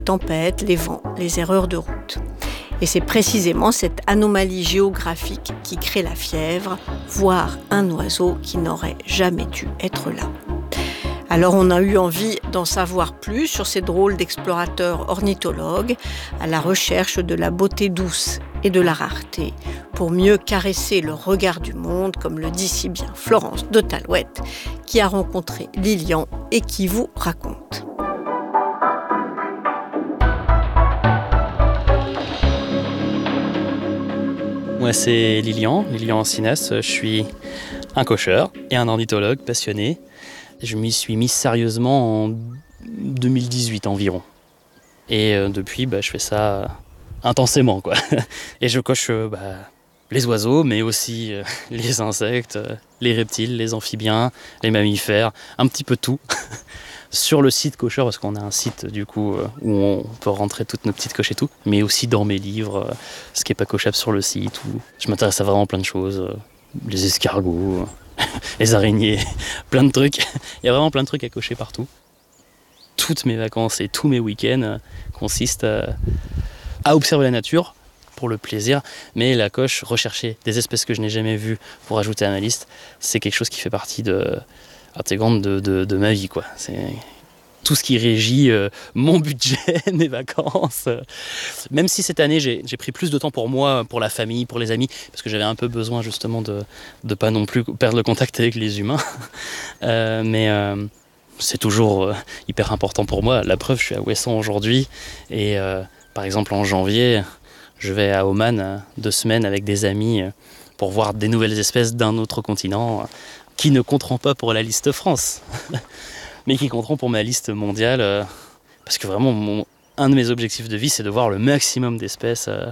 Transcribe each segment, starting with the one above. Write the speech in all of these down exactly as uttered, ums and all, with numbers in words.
tempêtes, les vents, les erreurs de route. Et c'est précisément cette anomalie géographique qui crée la fièvre, voir un oiseau qui n'aurait jamais dû être là. Alors on a eu envie d'en savoir plus sur ces drôles d'explorateurs ornithologues à la recherche de la beauté douce et de la rareté, pour mieux caresser le regard du monde, comme le dit si bien Florence de Talouette, qui a rencontré Lilian et qui vous raconte. Moi c'est Lilian, Lilian Ancinas, je suis un cocheur et un ornithologue passionné. Je m'y suis mis sérieusement en deux mille dix-huit environ. Et euh, depuis, bah, je fais ça intensément, quoi. Et je coche euh, bah, les oiseaux, mais aussi euh, les insectes, euh, les reptiles, les amphibiens, les mammifères, un petit peu tout. Sur le site cocheur, parce qu'on a un site du coup euh, où on peut rentrer toutes nos petites coches et tout, mais aussi dans mes livres, euh, ce qui n'est pas cochable sur le site. Où je m'intéresse à vraiment plein de choses, euh, les escargots, les araignées, plein de trucs. Il y a vraiment plein de trucs à cocher partout. Toutes mes vacances et tous mes week-ends consistent à, à observer la nature pour le plaisir, mais la coche, rechercher des espèces que je n'ai jamais vues pour ajouter à ma liste, c'est quelque chose qui fait partie de, intégrante de, de, de ma vie, quoi. C'est tout ce qui régit euh, mon budget, mes vacances. Même si cette année, j'ai, j'ai pris plus de temps pour moi, pour la famille, pour les amis, parce que j'avais un peu besoin justement de ne pas non plus perdre le contact avec les humains. Euh, mais euh, c'est toujours euh, hyper important pour moi. La preuve, je suis à Ouessant aujourd'hui. Et euh, par exemple, en janvier, je vais à Oman euh, deux semaines avec des amis euh, pour voir des nouvelles espèces d'un autre continent euh, qui ne compteront pas pour la liste France. mais qui compteront pour ma liste mondiale, euh, parce que vraiment, mon, un de mes objectifs de vie, c'est de voir le maximum d'espèces. Euh,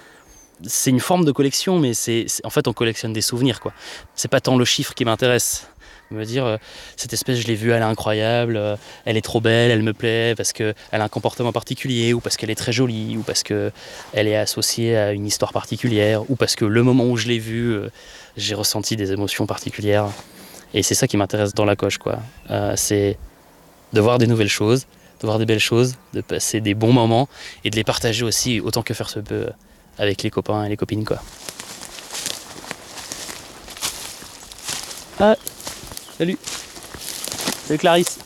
c'est une forme de collection, mais c'est, c'est, en fait, on collectionne des souvenirs, quoi. C'est pas tant le chiffre qui m'intéresse. Me dire, euh, cette espèce, je l'ai vue, elle est incroyable, euh, elle est trop belle, elle me plaît, parce qu'elle a un comportement particulier, ou parce qu'elle est très jolie, ou parce qu'elle est associée à une histoire particulière, ou parce que le moment où je l'ai vue, euh, j'ai ressenti des émotions particulières. Et c'est ça qui m'intéresse dans la coche, quoi. Euh, c'est de voir des nouvelles choses, de voir des belles choses, de passer des bons moments et de les partager aussi autant que faire se peut avec les copains et les copines, quoi. Ah, salut. Salut Clarisse.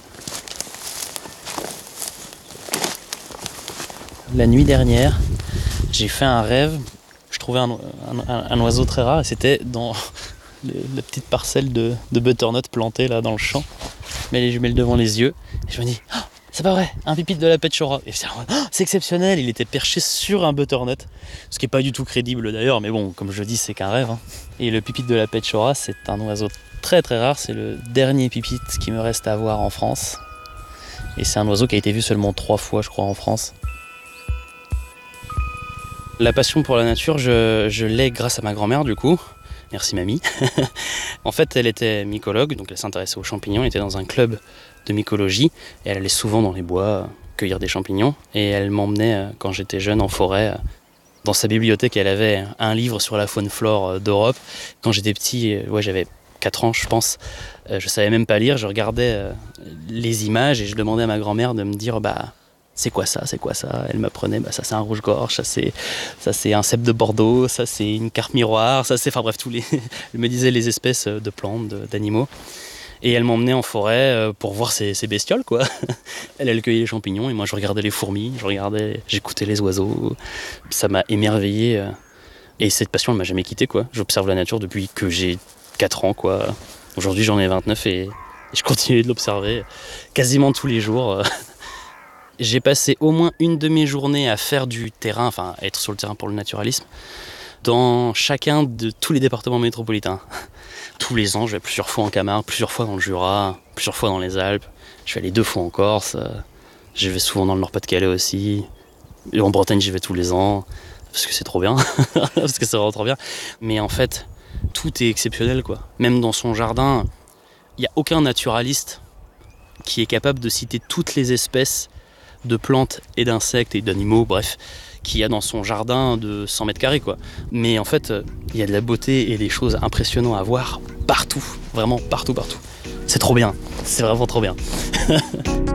La nuit dernière, j'ai fait un rêve. Je trouvais un, un, un oiseau très rare et c'était dans la petite parcelle de, de butternut plantée là dans le champ. Je mets les jumelles devant les yeux et je me dis oh, c'est pas vrai, un pipite de la petchora. Et c'est, oh, c'est exceptionnel, il était perché sur un butternut, ce qui est pas du tout crédible d'ailleurs, mais bon, comme je dis, c'est qu'un rêve. Hein. Et le pipite de la petchora, c'est un oiseau très très rare, c'est le dernier pipite qui me reste à voir en France. Et c'est un oiseau qui a été vu seulement trois fois, je crois, en France. La passion pour la nature, je, je l'ai grâce à ma grand-mère du coup. Merci mamie. En fait, elle était mycologue, donc elle s'intéressait aux champignons, elle était dans un club de mycologie et elle allait souvent dans les bois cueillir des champignons. Et elle m'emmenait, quand j'étais jeune, en forêt. Dans sa bibliothèque, elle avait un livre sur la faune-flore d'Europe. Quand j'étais petit, ouais, j'avais quatre ans, je pense, je savais même pas lire, je regardais les images et je demandais à ma grand-mère de me dire bah c'est quoi ça, c'est quoi ça? Elle m'apprenait, bah ça c'est un rouge-gorge, ça c'est, ça c'est un cèpe de Bordeaux, ça c'est une carpe miroir, ça c'est, enfin bref, tous les, elle me disait les espèces de plantes, de, d'animaux. Et elle m'emmenait en forêt pour voir ces, ces bestioles, quoi. Elle, elle cueillait les champignons et moi je regardais les fourmis, je regardais, j'écoutais les oiseaux. Ça m'a émerveillé. Et cette passion, elle m'a jamais quitté, quoi. J'observe la nature depuis que j'ai quatre ans, quoi. Aujourd'hui j'en ai vingt-neuf et, et je continue de l'observer quasiment tous les jours. J'ai passé au moins une demi-journée à faire du terrain, enfin à être sur le terrain pour le naturalisme, dans chacun de tous les départements métropolitains. Tous les ans, je vais plusieurs fois en Camargue, plusieurs fois dans le Jura, plusieurs fois dans les Alpes. Je vais aller deux fois en Corse, je vais souvent dans le Nord-Pas-de-Calais aussi. Et en Bretagne, j'y vais tous les ans, parce que c'est trop bien, parce que c'est vraiment trop bien. Mais en fait, tout est exceptionnel, quoi. Même dans son jardin, il n'y a aucun naturaliste qui est capable de citer toutes les espèces de plantes et d'insectes et d'animaux, bref, qu'il y a dans son jardin de cent mètres carrés, quoi. Mais en fait, il y a de la beauté et des choses impressionnantes à voir partout, vraiment partout, partout. C'est trop bien, c'est vraiment trop bien.